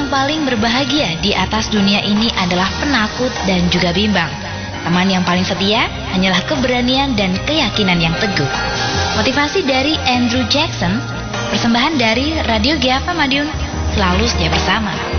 yang paling berbahagia di atas dunia ini adalah penakut dan juga bimbang. Teman yang paling setia hanyalah keberanian dan keyakinan yang teguh. Motivasi dari Andrew Jackson, persembahan dari Radio Giafa Madiun, selalu setia bersama.